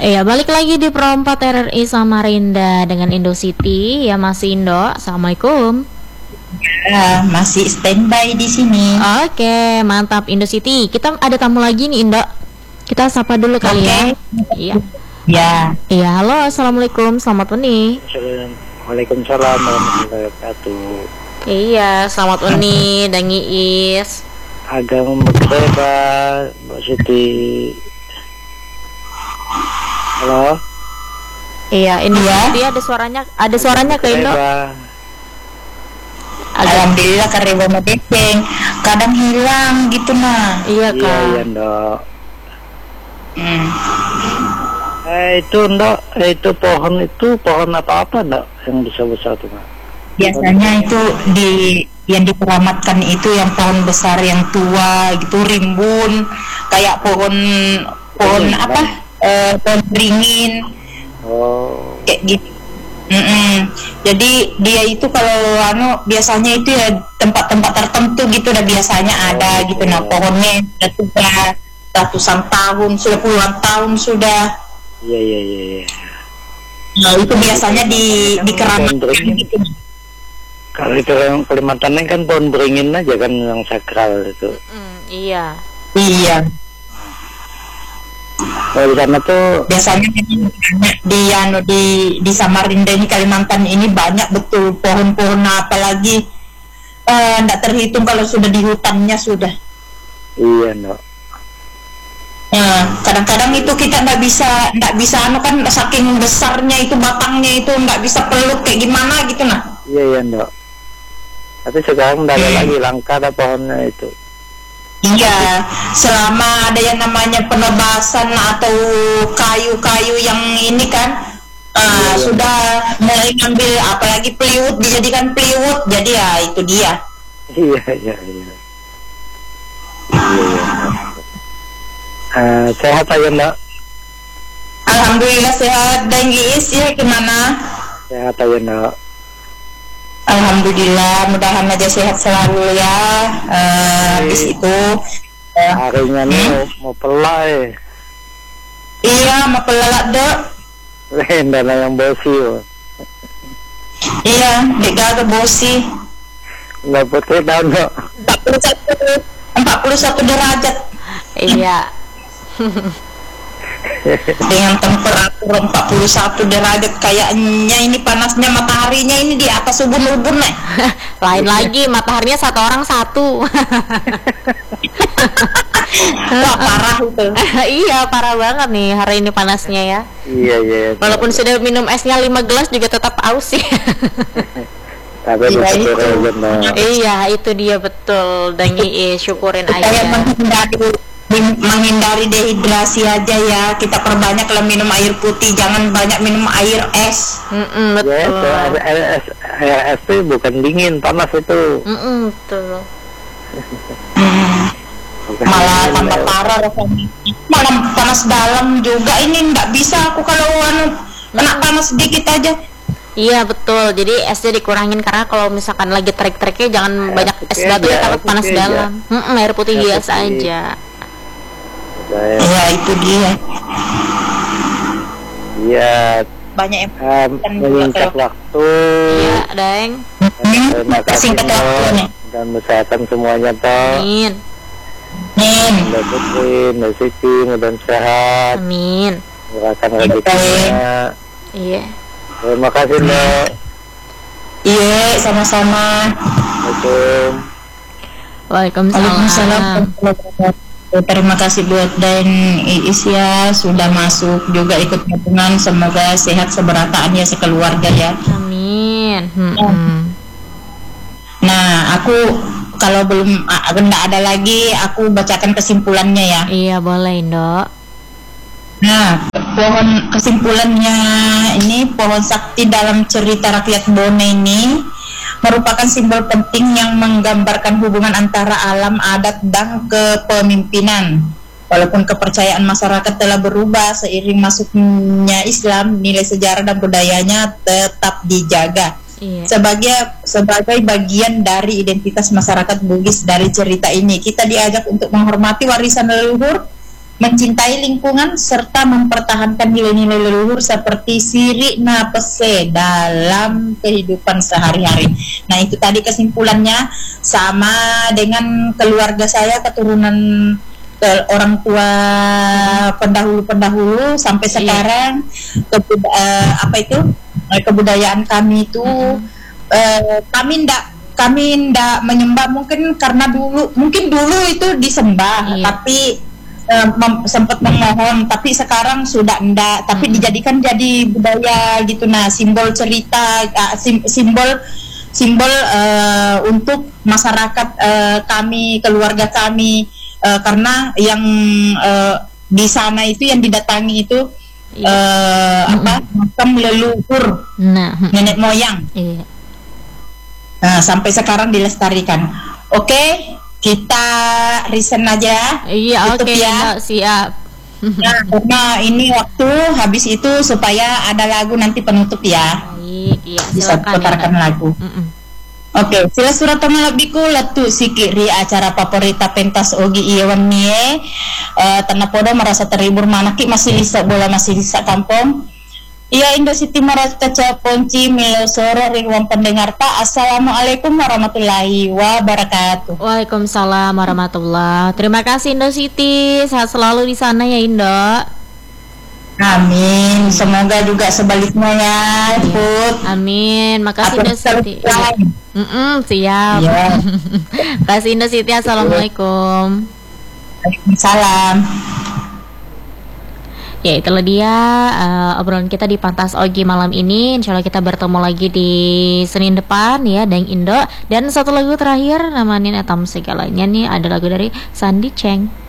Iya, balik lagi di Pro 4 RRI Samarinda dengan Indo City. Ya masih Indo. Assalamualaikum. Masih standby di sini. Oke, mantap Indo City. Kita ada tamu lagi nih Indo. Kita sapa dulu kali ya. Iya. Ya. Iya, halo, assalamualaikum, selamat uni. Waalaikumsalam warahmatullahi wabarakatuh. Iya, selamat uni dan Iis. Agama berbeda, Mbak Siti. Halo. Iya, ini ya. Dia ada suaranya ke Indo. Alhamdulillah karena Ibu Medeceng kadang hilang gitu nah. Iya Kak. Iya Ndok. Itu Ndok, itu pohon apa Ndok yang besar-besar tuh Mbak? Biasanya itu yang dikeramatkan itu yang pohon besar yang tua gitu, rimbun kayak pohon apa? Pohon beringin. Oh. Kayak gitu. Jadi dia itu kalau biasanya itu ya tempat-tempat tertentu gitu udah biasanya ada gitu. Nah pohonnya sudah ratusan tahun, sudah puluhan tahun sudah. Iya. Nah itu biasanya dikeramatkan gitu. Kalau itu yang Kalimantan kan pohon beringin aja kan yang sakral itu. Iya. Kalau di sana tuh Biasanya di Samarinda ini Kalimantan ini banyak betul pohon-pohon, apalagi tidak terhitung kalau sudah di hutannya sudah. iya Ndok. Kadang-kadang itu kita nggak bisa kan saking besarnya itu batangnya itu nggak bisa peluk kayak gimana gitu nah. Iya Ndok. Tapi sekarang udah ada lagi langka ada pohonnya itu. Iya, selama ada yang namanya penebasan atau kayu-kayu yang ini kan sudah mulai ngambil apalagi peliwut, dijadikan peliwut, jadi ya itu dia. Iya. Sehat aja Mbak? Alhamdulillah sehat. Dan Giis ya gimana? Sehat aja Mbak. Alhamdulillah, mudahan aja sehat selalu ya. Habis itu harinya nih mau pelai. Iya, mau pelalak dok. Dana yang bosi. Iya, deka ke bosi. Nggak putih tahu Mbak. 41 derajat. Iya. Dengan temperatur 41 derajat kayaknya ini panasnya mataharinya ini di atas ubun-ubun nih. Lain lagi mataharinya satu orang satu. Wah parah itu. Iya, parah banget nih hari ini panasnya ya. Iya. Walaupun sudah minum esnya 5 gelas juga tetap aus sih. Tapi Iya, itu dia betul. Dan syukurin aja. Saya menghindari dehidrasi aja ya. Kita perbanyak kalau minum air putih, jangan banyak minum air es. Betul. Air es itu bukan dingin, panas itu. Betul. Malah tambah parah rasanya. Malah panas dalam juga. Ini nggak bisa aku kalau kena panas sedikit aja. Iya betul. Jadi esnya dikurangin karena kalau misalkan lagi trek-treknya jangan banyak es batu ya, takut panas dalam. Air putih biasa aja. Ya itu dia. Iya. Banyak yang menyingkat waktu. Iya, Deng. Terima kasih singkat waktu nih. Dan kesehatan semuanya toh. Amin. Mbak Putri, Mbak Siti, mudah sehat. Amin. Merasakan rezekinya. Iya. Terima kasih Mbak. Iya, sama-sama. Assalamualaikum. Waalaikumsalam. Terima kasih buat dan Iis ya sudah masuk juga ikut gabungan, semoga sehat seberataan ya sekeluarga ya. Amin. Nah aku kalau belum nggak ada lagi aku bacakan kesimpulannya ya. Iya boleh Dok. Nah pohon kesimpulannya ini pohon sakti dalam cerita rakyat Bone ini merupakan simbol penting yang menggambarkan hubungan antara alam, adat, dan kepemimpinan. Walaupun kepercayaan masyarakat telah berubah seiring masuknya Islam, nilai sejarah dan budayanya tetap dijaga. Iya. Sebagai bagian dari identitas masyarakat Bugis dari cerita ini, kita diajak untuk menghormati warisan leluhur, mencintai lingkungan serta mempertahankan nilai-nilai leluhur seperti siri napese dalam kehidupan sehari-hari. Nah, itu tadi kesimpulannya, sama dengan keluarga saya, keturunan orang tua pendahulu-pendahulu sampai sekarang, kebudayaan kami itu kami ndak menyembah, mungkin karena dulu itu disembah, tapi sempat memohon, tapi sekarang sudah enggak, tapi dijadikan jadi budaya gitu. Nah, simbol cerita, simbol untuk masyarakat kami, keluarga kami, karena yang di sana itu yang didatangi itu makam leluhur, nenek moyang. Nah, sampai sekarang dilestarikan. Oke, kita resign aja. Iya, oke, ya. Siap. Nah, karena ini waktu habis itu supaya ada lagu nanti penutup ya. Baik, iya, bisa putarkan lagu. Oke, sila surat biku letu sikiri acara favorita pentas ogi iwan nie. Tanah podo merasa terhibur manaki masih bisa bola masih bisa kampung. Iya, Indo City Marata Ponci Milo Soro Ringwang pendengar tak. Assalamualaikum warahmatullahi wabarakatuh. Waalaikumsalam warahmatullah. Terima kasih Indo City, sehat selalu di sana ya Indo. Amin. Semoga juga sebaliknya ya, Put. Amin. Makasih Indo City. Siap. Ya. Kasih Indo City. Assalamualaikum. Waalaikumsalam. Ya, itulah dia obrolan kita di Pantas Ogi malam ini. Insya Allah kita bertemu lagi di Senin depan ya, Deng Indo. Dan satu lagu terakhir namanin etam segalanya nih, ada lagu dari Sandy Cheng.